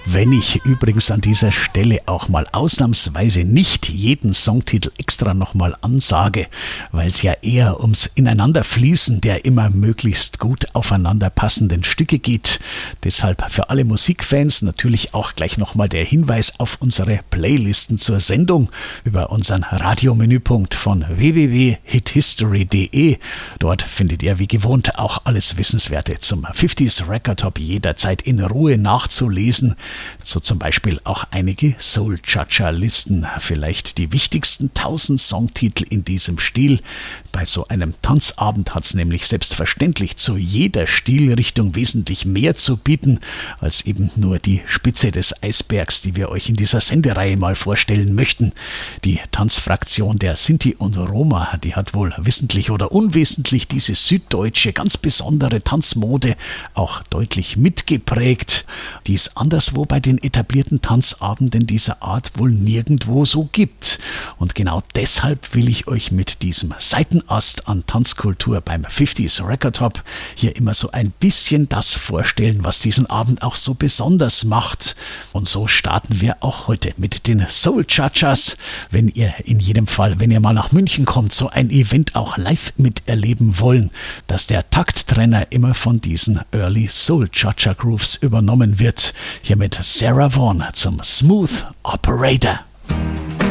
Wenn ich übrigens an dieser Stelle auch mal ausnahmsweise nicht jeden Songtitel extra nochmal ansage, weil es ja eher ums Ineinanderfließen der immer möglichst gut aufeinander passenden Stücke geht. Deshalb für alle Musikfans natürlich auch gleich nochmal der Hinweis auf unsere Playlisten zur Sendung über unseren Radiomenüpunkt von www.hithistory.de. Dort findet ihr wie gewohnt auch alles Wissenswerte zum 50s Record Top jederzeit in Ruhe nachzulesen. So zum Beispiel auch einige Soul-Cha-Cha-Listen, vielleicht die wichtigsten 1000 Songtitel in diesem Stil. Bei so einem Tanzabend hat es nämlich selbstverständlich zu jeder Stilrichtung wesentlich mehr zu bieten, als eben nur die Spitze des Eisbergs, die wir euch in dieser Sendereihe mal vorstellen möchten. Die Tanzfraktion der Sinti und Roma, die hat wohl wissentlich oder unwissentlich diese süddeutsche, ganz besondere Tanzmode auch deutlich mitgeprägt, die es anderswo bei den etablierten Tanzabenden dieser Art wohl nirgendwo so gibt. Und genau deshalb will ich euch mit diesem Seitenast an Tanzkultur beim 50s Record Top hier immer so ein bisschen das vorstellen, was diesen Abend auch so besonders macht. Und so starten wir auch heute mit den Soul Cha-Chas. Wenn ihr in jedem Fall, wenn ihr mal nach München kommt, so ein Event auch live miterleben wollen, dass der Takttrenner immer von diesen Early Soul Cha-Cha Grooves übernommen wird. Hier mit Sarah Vaughan zum Smooth Operator.